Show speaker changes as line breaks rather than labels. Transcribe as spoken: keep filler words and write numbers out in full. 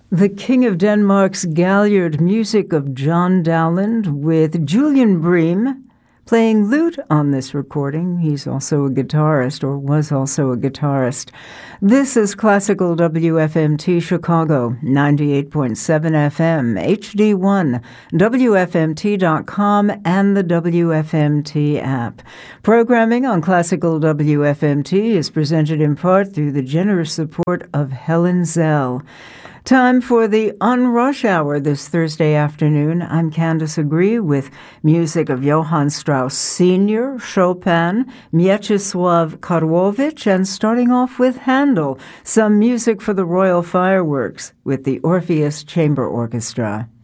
The King of Denmark's Galliard, music of John Dowland with Julian Bream playing lute on this recording. He's also a guitarist, or was also a guitarist. This is Classical W F M T Chicago, ninety-eight point seven F M, H D one, W F M T dot com, and the W F M T app. Programming on Classical W F M T is presented in part through the generous support of Helen Zell. Time for the On Rush Hour this Thursday afternoon. I'm Candace Agree with music of Johann Strauss Senior, Chopin, Mieczysław Karłowicz, and starting off with Handel, some music for the Royal Fireworks with the Orpheus Chamber Orchestra.